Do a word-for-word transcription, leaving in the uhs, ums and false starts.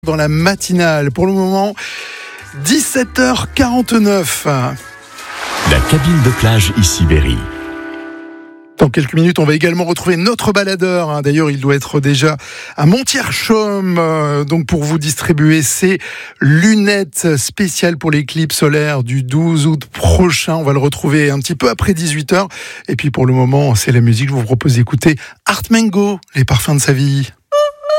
Dans la matinale, pour le moment, dix-sept heures quarante-neuf. La cabine de plage ici Berry. Dans quelques minutes, on va également retrouver notre baladeur. D'ailleurs, il doit être déjà à Montier-Chaume, euh, donc pour vous distribuer ces lunettes spéciales pour l'éclipse solaire du douze août prochain. On va le retrouver un petit peu après dix-huit heures. Et puis pour le moment, c'est la musique. Je vous propose d'écouter Art Mengo, les parfums de sa vie.